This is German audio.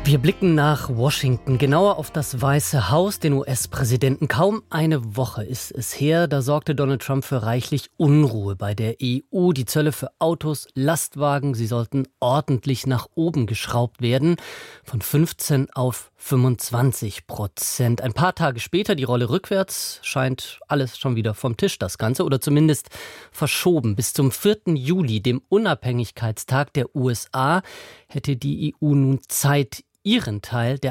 Wir blicken nach Washington, genauer auf das Weiße Haus, den US-Präsidenten. Kaum eine Woche ist es her, da sorgte Donald Trump für reichlich Unruhe bei der EU. Die Zölle für Autos, Lastwagen, sie sollten ordentlich nach oben geschraubt werden, von 15 auf 25%. Ein paar Tage später, die Rolle rückwärts, scheint alles schon wieder vom Tisch, das Ganze, oder zumindest verschoben. Bis zum 4. Juli, dem Unabhängigkeitstag der USA, hätte die EU nun Zeit, ihren Teil der